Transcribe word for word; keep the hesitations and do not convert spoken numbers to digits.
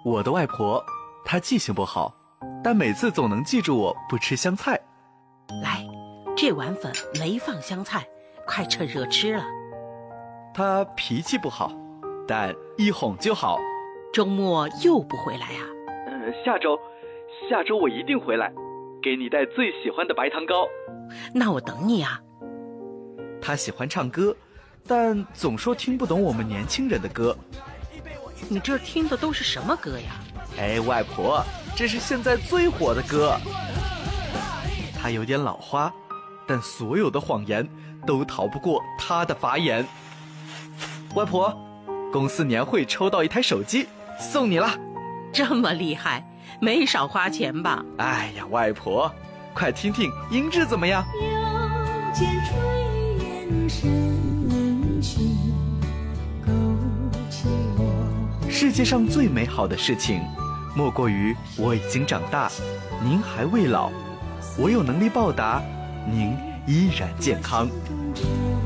我的外婆，她记性不好，但每次总能记住我不吃香菜。 来，这碗粉没放香菜，快趁热吃了。 她脾气不好，但一哄就好。 周末又不回来啊？ 嗯，下周，下周我一定回来，给你带最喜欢的白糖糕。 那我等你啊。 她喜欢唱歌，但总说听不懂我们年轻人的歌。 你这听的都是什么歌呀？ 哎，外婆，这是现在最火的歌。她有点老花，但所有的谎言都逃不过她的法眼。外婆，公司年会抽到一台手机，送你了。 这么厉害，没少花钱吧？ 哎呀，外婆，快听听音质怎么样？ 腰间炊烟深去，勾起我。 世界上最美好的事情，莫过于我已经长大，您还未老，我有能力报答，您依然健康。